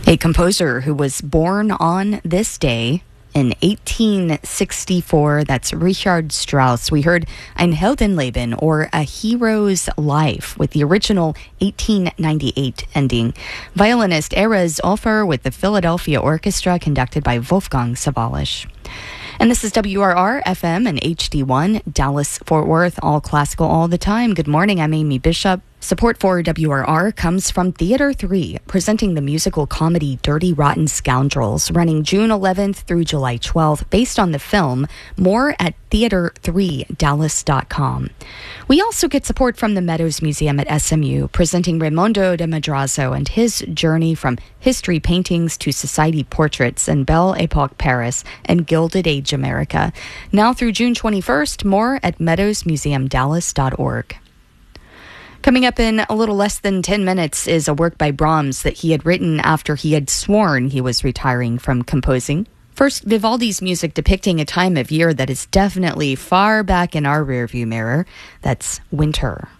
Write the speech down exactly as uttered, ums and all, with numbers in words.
A composer who was born on this day in eighteen sixty-four, that's Richard Strauss. We heard Ein Heldenleben, or A Hero's Life, with the original eighteen ninety-eight ending. Violinist Erez Ofer with the Philadelphia Orchestra, conducted by Wolfgang Sawallisch. And this is W R R F M and H D one, Dallas, Fort Worth, all classical all the time. Good morning, I'm Amy Bishop. Support for W R R comes from Theater three, presenting the musical comedy Dirty Rotten Scoundrels, running June eleventh through July twelfth, based on the film. More at theater three dallas dot com. We also get support from the Meadows Museum at S M U, presenting Raimondo de Madrazo and his journey from history paintings to society portraits in Belle Epoque Paris and Gilded Age America. Now through June twenty-first, more at meadows museum dallas dot org. Coming up in a little less than ten minutes is a work by Brahms that he had written after he had sworn he was retiring from composing. First, Vivaldi's music depicting a time of year that is definitely far back in our rearview mirror. That's winter.